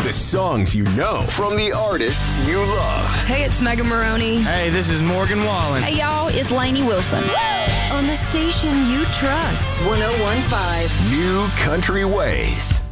The songs you know from the artists you love. Hey, it's Megan Maroney. Hey, this is Morgan Wallen. Hey, y'all, it's Lainey Wilson. On the station you trust, 101.5 New Country Ways.